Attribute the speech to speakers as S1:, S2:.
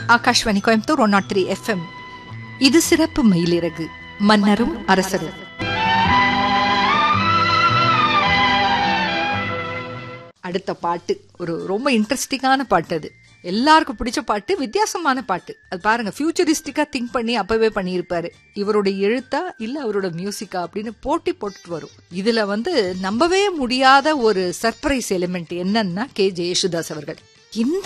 S1: Akashvani Coimbatore 103 FM. இது சிறப்பு மயிலிறகு, மன்னரும் அரசரும். அடுத்த பாட்டு ஒரு ரொம்ப இன்ட்ரெஸ்டிங்கான பாட்டு. அது எல்லாருக்கும் பிடிச்ச பாட்டு, வித்தியாசமான பாட்டு. அது பாருங்க, ஃபியூச்சரிஸ்டிக்கா திங்க் பண்ணி அப்பவே பண்ணியிருப்பாரு. இவருடைய எழுத்தா இல்ல அவரோட மியூசிக்கா அப்படின்னு போட்டி போட்டுட்டு வரும். இதுல நம்பவே முடியாத ஒரு சர்ப்ரைஸ் எலிமெண்ட் என்னன்னா கே. ஜெயசுதாஸ் அவர்கள் இந்த